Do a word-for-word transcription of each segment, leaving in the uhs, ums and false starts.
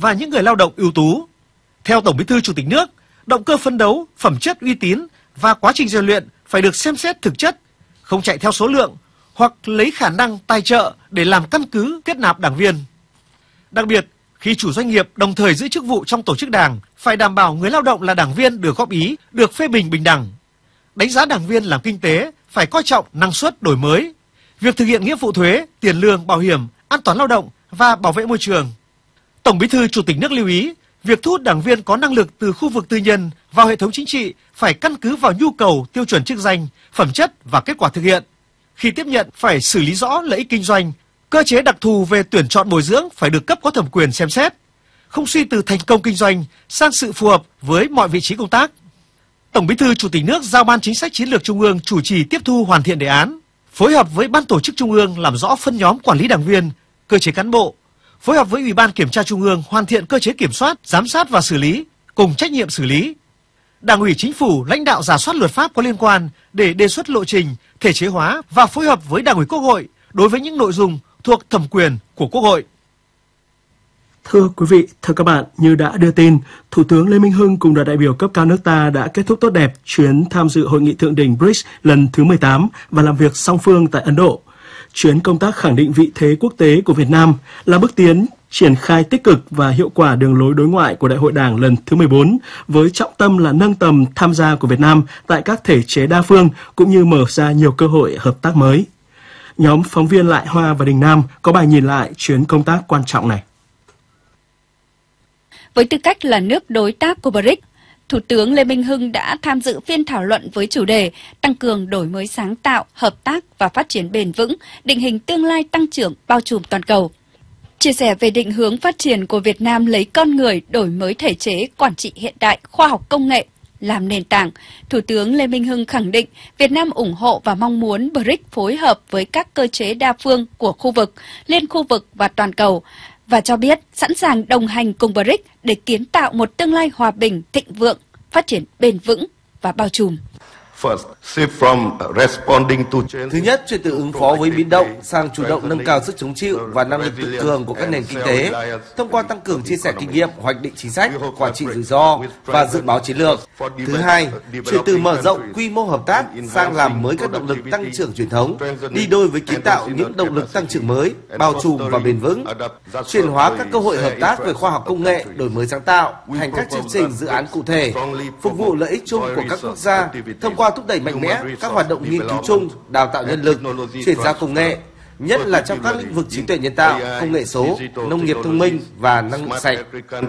và những người lao động ưu tú. Theo Tổng Bí thư Chủ tịch nước, động cơ phấn đấu, phẩm chất uy tín và quá trình rèn luyện phải được xem xét thực chất, không chạy theo số lượng hoặc lấy khả năng tài trợ để làm căn cứ kết nạp đảng viên. Đặc biệt, khi chủ doanh nghiệp đồng thời giữ chức vụ trong tổ chức đảng, phải đảm bảo người lao động là đảng viên được góp ý, được phê bình bình đẳng. Đánh giá đảng viên làm kinh tế phải coi trọng năng suất đổi mới, việc thực hiện nghĩa vụ thuế, tiền lương, bảo hiểm, an toàn lao động và bảo vệ môi trường. Tổng Bí thư Chủ tịch nước lưu ý, việc thu hút đảng viên có năng lực từ khu vực tư nhân vào hệ thống chính trị phải căn cứ vào nhu cầu, tiêu chuẩn chức danh, phẩm chất và kết quả thực hiện. Khi tiếp nhận phải xử lý rõ lợi ích kinh doanh, cơ chế đặc thù về tuyển chọn bồi dưỡng phải được cấp có thẩm quyền xem xét, không suy từ thành công kinh doanh sang sự phù hợp với mọi vị trí công tác. Tổng Bí thư Chủ tịch nước giao Ban Chính sách Chiến lược Trung ương chủ trì tiếp thu hoàn thiện đề án, phối hợp với Ban Tổ chức Trung ương làm rõ phân nhóm quản lý đảng viên, cơ chế cán bộ, phối hợp với Ủy ban Kiểm tra Trung ương hoàn thiện cơ chế kiểm soát, giám sát và xử lý, cùng trách nhiệm xử lý. Đảng ủy Chính phủ lãnh đạo rà soát luật pháp có liên quan để đề xuất lộ trình, thể chế hóa và phối hợp với Đảng ủy Quốc hội đối với những nội dung thuộc thẩm quyền của Quốc hội. Thưa quý vị, thưa các bạn, như đã đưa tin, Thủ tướng Lê Minh Hưng cùng đoàn đại biểu cấp cao nước ta đã kết thúc tốt đẹp chuyến tham dự hội nghị thượng đỉnh bê rê i xê lần thứ mười tám và làm việc song phương tại Ấn Độ. Chuyến công tác khẳng định vị thế quốc tế của Việt Nam là bước tiến triển khai tích cực và hiệu quả đường lối đối ngoại của Đại hội Đảng lần thứ mười bốn, với trọng tâm là nâng tầm tham gia của Việt Nam tại các thể chế đa phương cũng như mở ra nhiều cơ hội hợp tác mới. Nhóm phóng viên Lại Hoa và Đình Nam có bài nhìn lại chuyến công tác quan trọng này. Với tư cách là nước đối tác của bê rê i xê, Thủ tướng Lê Minh Hưng đã tham dự phiên thảo luận với chủ đề tăng cường đổi mới sáng tạo, hợp tác và phát triển bền vững, định hình tương lai tăng trưởng bao trùm toàn cầu. Chia sẻ về định hướng phát triển của Việt Nam lấy con người đổi mới thể chế, quản trị hiện đại, khoa học công nghệ làm nền tảng, Thủ tướng Lê Minh Hưng khẳng định Việt Nam ủng hộ và mong muốn bê rê i xê phối hợp với các cơ chế đa phương của khu vực, liên khu vực và toàn cầu, và cho biết sẵn sàng đồng hành cùng bê rê i xê để kiến tạo một tương lai hòa bình, thịnh vượng, phát triển bền vững và bao trùm. Thứ nhất, chuyển từ ứng phó với biến động sang chủ động nâng cao sức chống chịu và năng lực tự cường của các nền kinh tế, thông qua tăng cường chia sẻ kinh nghiệm, hoạch định chính sách, quản trị rủi ro và dự báo chiến lược. Thứ hai, chuyển từ mở rộng quy mô hợp tác sang làm mới các động lực tăng trưởng truyền thống, đi đôi với kiến tạo những động lực tăng trưởng mới, bao trùm và bền vững. Chuyển hóa các cơ hội hợp tác về khoa học công nghệ, đổi mới sáng tạo thành các chương trình dự án cụ thể, phục vụ lợi ích chung của các quốc gia, thông qua thúc đẩy mạnh mẽ các hoạt động nghiên cứu chung, đào tạo nhân lực, chuyển giao công nghệ, nhất là trong các lĩnh vực trí tuệ nhân tạo, công nghệ số, nông nghiệp thông minh và năng lượng sạch.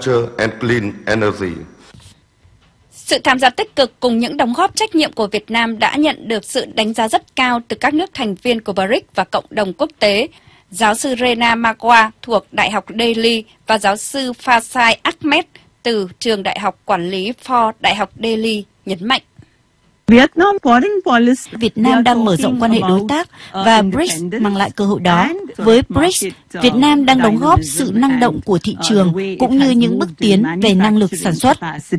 Sự tham gia tích cực cùng những đóng góp trách nhiệm của Việt Nam đã nhận được sự đánh giá rất cao từ các nước thành viên của bê rê i xê và cộng đồng quốc tế. Giáo sư Rena Magua thuộc Đại học Delhi và giáo sư Fasai Ahmed từ Trường Đại học Quản lý Ford Đại học Delhi nhấn mạnh. Việt Nam đang mở rộng quan hệ đối tác và bê rê i xê mang lại cơ hội đó. Với bê rê i xê, Việt Nam đang đóng góp sự năng động của thị trường cũng như những bước tiến về năng lực sản xuất.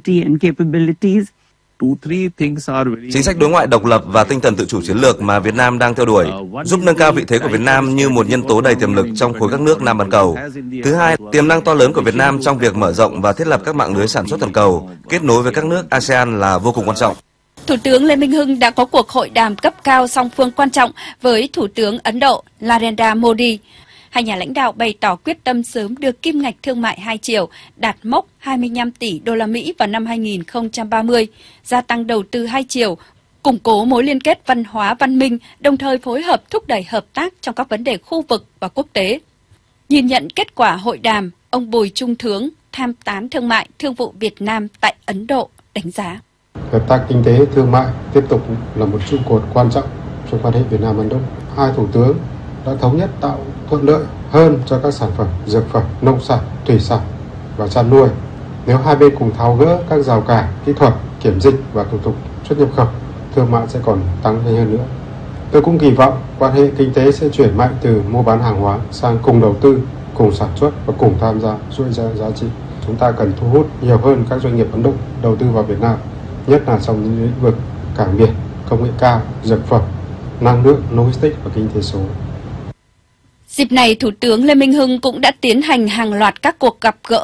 Chính sách đối ngoại độc lập và tinh thần tự chủ chiến lược mà Việt Nam đang theo đuổi giúp nâng cao vị thế của Việt Nam như một nhân tố đầy tiềm lực trong khối các nước Nam bán cầu. Thứ hai, tiềm năng to lớn của Việt Nam trong việc mở rộng và thiết lập các mạng lưới sản xuất toàn cầu, kết nối với các nước a sê an là vô cùng quan trọng. Thủ tướng Lê Minh Hưng đã có cuộc hội đàm cấp cao song phương quan trọng với Thủ tướng Ấn Độ Narendra Modi. Hai nhà lãnh đạo bày tỏ quyết tâm sớm đưa kim ngạch thương mại hai chiều đạt mốc hai mươi lăm tỷ đô la Mỹ vào năm hai nghìn không trăm ba mươi, gia tăng đầu tư hai chiều, củng cố mối liên kết văn hóa văn minh, đồng thời phối hợp thúc đẩy hợp tác trong các vấn đề khu vực và quốc tế. Nhìn nhận kết quả hội đàm, ông Bùi Trung Thướng, tham tán thương mại Thương vụ Việt Nam tại Ấn Độ đánh giá. Hợp tác kinh tế thương mại tiếp tục là một trụ cột quan trọng trong quan hệ Việt Nam Ấn Độ. Hai thủ tướng đã thống nhất tạo thuận lợi hơn cho các sản phẩm dược phẩm, nông sản, thủy sản và chăn nuôi. Nếu hai bên cùng tháo gỡ các rào cản kỹ thuật, kiểm dịch và thủ tục xuất nhập khẩu, thương mại sẽ còn tăng nhanh hơn nữa. Tôi cũng kỳ vọng quan hệ kinh tế sẽ chuyển mạnh từ mua bán hàng hóa sang cùng đầu tư, cùng sản xuất và cùng tham gia chuỗi giá, giá trị. Chúng ta cần thu hút nhiều hơn các doanh nghiệp Ấn Độ đầu tư vào Việt Nam, nhất là trong những lĩnh vực cảng biển, công nghệ cao, dược phẩm, năng lượng, logistics và kinh tế số. Dịp này, Thủ tướng Lê Minh Hưng cũng đã tiến hành hàng loạt các cuộc gặp gỡ